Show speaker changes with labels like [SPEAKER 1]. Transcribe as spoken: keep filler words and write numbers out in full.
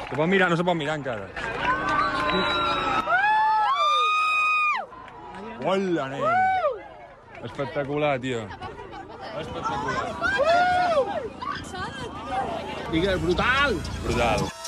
[SPEAKER 1] Se pot mirar, no se pot mirar encara. Hola, nen. Espectacular, tio. Espectacular.
[SPEAKER 2] Digues, brutal!
[SPEAKER 1] Brutal.